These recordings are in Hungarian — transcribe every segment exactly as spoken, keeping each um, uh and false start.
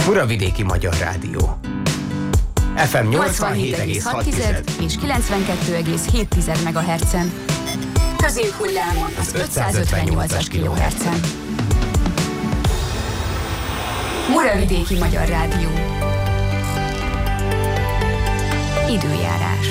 Muravidéki Magyar Rádió. ef em nyolcvanhét egész hat és kilencvenkettő egész hét megahertzen. Középhullámon az ötszázötvennyolcas kilohertzen. Muravidéki Magyar Rádió. Időjárás.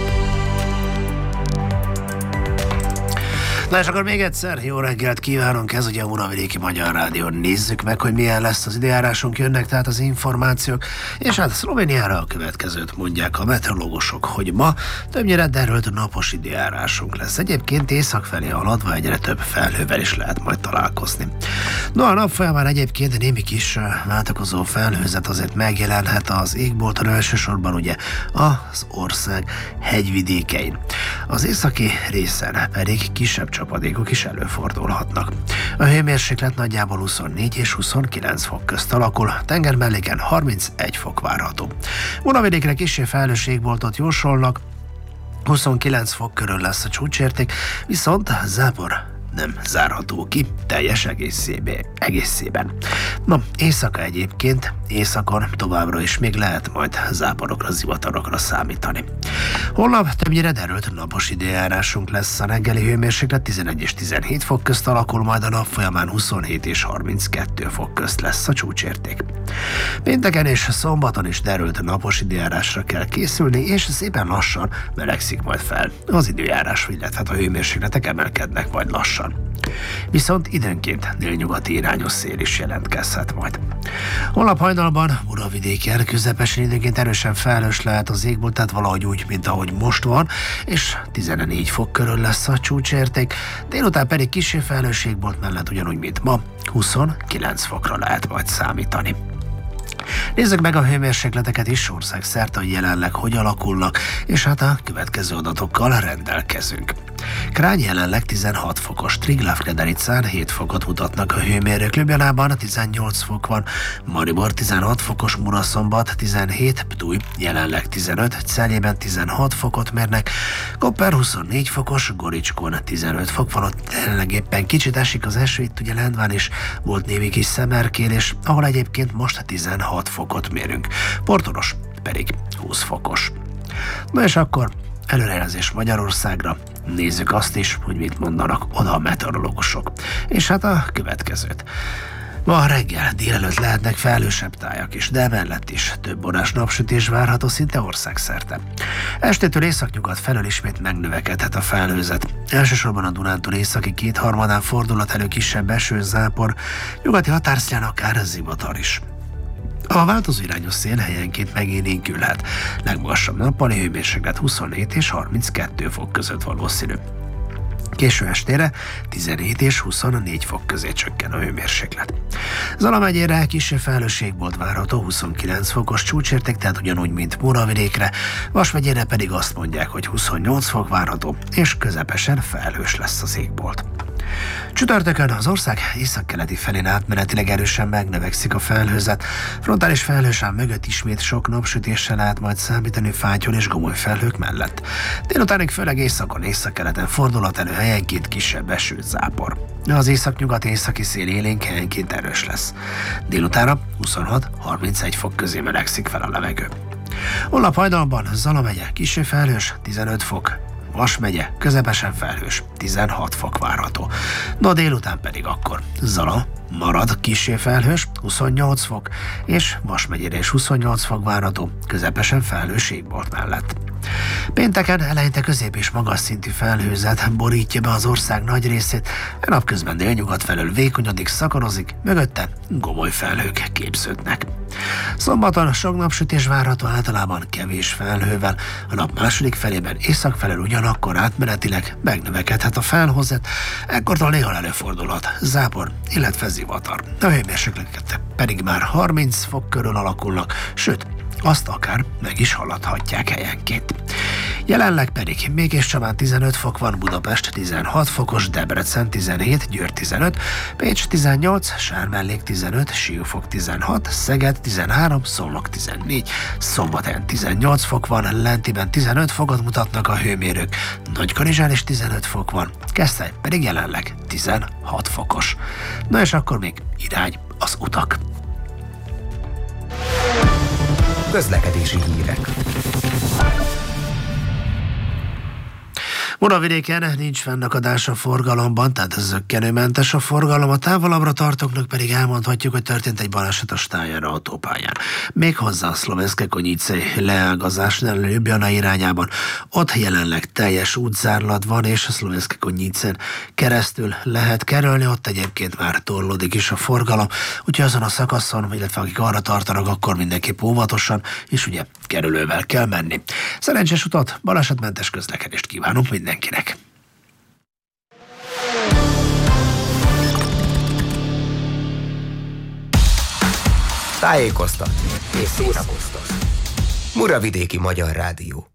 Na és akkor még egyszer jó reggelt kívánunk, ez ugye a Muravidéki Magyar Rádión. Nézzük meg, hogy milyen lesz az időjárásunk, jönnek tehát az információk, és hát Szlovéniára a következőt mondják a meteorológusok, hogy ma többnyire derült napos időjárásunk lesz. Egyébként észak felé haladva egyre több felhővel is lehet majd találkozni. No, a nap folyamán egyébként némi kis váltakozó felhőzet azért megjelenhet az égbolton, elsősorban ugye az ország hegyvidékein. Az északi részen pedig kisebb csapadékok is előfordulhatnak. A hőmérséklet nagyjából huszonnégy és huszonkilenc fok közt alakul, tengermelléken harmincegy fok várható. Muravidékre kissé felhős égboltot jósolnak, huszonkilenc fok körül lesz a csúcsérték, viszont zápor nem zárható ki teljes egészében. Na, éjszaka egyébként, éjszakon továbbra is még lehet majd záporokra, zivatarokra számítani. Holnap többnyire derült napos időjárásunk lesz, a reggeli hőmérséklet tizenegy és tizenhét fok közt alakul, majd a nap folyamán huszonhét és harminckettő fok közt lesz a csúcsérték. Pénteken és szombaton is derült napos időjárásra kell készülni, és szépen lassan melegszik majd fel az időjárás, illetve a hőmérsékletek emelkednek majd lassan. Viszont időnként délnyugati irányos szél is jelentkezhet majd. Holnap hajnalban Muravidéken közepesen időnként erősen felhős lehet az égbolt, tehát valahogy úgy, mint ahogy most van, és tizennégy fok körül lesz a csúcsérték, délután pedig kissé felhős égbolt mellett ugyanúgy, mint ma, huszonkilenc fokra lehet majd számítani. Nézzük meg a hőmérsékleteket is országszerte, hogy jelenleg hogy alakulnak, és hát a következő adatokkal rendelkezünk. Krány jelenleg tizenhat fokos, Triglav-Kedericán hét fokot mutatnak a hőmérők, Ljubljanában tizennyolc fok van, Maribor tizenhat fokos, Muraszombat tizenhét, Ptuj jelenleg tizenöt, Celjében tizenhat fokot mérnek, Koper huszonnégy fokos, Goricskon tizenöt fok van, ott jelenleg éppen kicsit esik az eső, itt ugye Lendván is volt némi kis szemerkélés, ahol egyébként most tizenhat fokot mérünk, Portoros pedig húsz fokos. Na és akkor előrejelzés Magyarországra. Nézzük azt is, hogy mit mondanak oda a meteorológusok. És hát a következőt. Ma reggel délelőtt lehetnek felhősebb tájak is, de emellett is több órás napsütés várható szinte országszerte. Estétől északnyugat felől ismét megnövekedhet a felhőzet. Elsősorban a Dunántúl északi kétharmadán fordulhat elő kisebb eső, zápor, nyugati határszélén akár zivatar is. A változó irányos szél helyenként megélénkülhet. Legmagasabb nappali hőmérséklet huszonhét és harminckettő fok között valószínű. Késő estére tizenhét és huszonnégy fok közé csökken a hőmérséklet. Zala megyére kissé felhős égbolt várható, huszonkilenc fokos csúcsérték, tehát ugyanúgy, mint Muravidékre, Vas megyére pedig azt mondják, hogy huszonnyolc fok várható, és közepesen felhős lesz az égbolt. Csütörtökön az ország északkeleti felén átmenetileg erősen megnövekszik a felhőzet. Frontális felhősám mögött ismét sok napsütéssel lehet majd számítani fátyol és gomoly felhők mellett. Délutánig főleg északon, északkeleten fordulhat elő helyenként kisebb eső, zápor. Az északnyugat északi szél élénk helyenként erős lesz. Délutánra huszonhat-harmincegy fok közé melegszik fel a levegő. Holnap hajnalban Zala megye kissé felhős, tizenöt fok. Vas megye közepesen felhős, tizenhat fok várható. No, délután pedig akkor Zala marad kissé felhős, huszonnyolc fok, és Vas megyére is huszonnyolc fok várható, közepesen felhős égbolt mellett. Pénteken eleinte közép és magas szintű felhőzet borítja be az ország nagy részét, napközben délnyugat felől vékonyodik, szakanozik, mögötte gomoly felhők képződnek. Szombaton sok napsütés várható, általában kevés felhővel, a nap második felében észak felől ugyanakkor átmenetileg megnövekedhet a felhőzet, ekkortól néha előfordulhat zápor, illetve zivatar. A hőmérsékletek pedig már harminc fok körül alakulnak, sőt, azt akár meg is haladhatják helyenként. Jelenleg pedig Békéscsabán tizenöt fok van, Budapest tizenhat fokos, Debrecen tizenhét, Győr tizenöt, Pécs tizennyolc, Sármellék tizenöt, Siófok tizenhat, Szeged tizenhárom, Szolnok tizennégy, Szombathelyen tizennyolc fok van, Lentiben tizenöt fokot mutatnak a hőmérők, Nagykanizsán is tizenöt fok van, Keszthely pedig jelenleg tizenhat fokos. Na és akkor még irány az utak. Közlekedési hírek. Muravidéken nincs fennakadás a forgalomban, tehát ez zökkenőmentes a forgalom, a távolabbra tartóknak pedig elmondhatjuk, hogy történt egy baleset a Stájer autópályán. Méghozzá a Szlovenské Konyice leágazásnál Ljubljana irányában. Ott jelenleg teljes útzárlat van, és a Szlovenské Konyicen keresztül lehet kerülni, ott egyébként már torlódik is a forgalom, úgyhogy azon a szakaszon, illetve akik arra tartanak, akkor mindenképp óvatosan, és ugye kerülővel kell menni. Szerencsés utat, balesetmentes közlekedést kívánunk mindenkinek. Mindenkinek. Tájékoztatni és szórakoztatni. Muravidéki Magyar Rádió.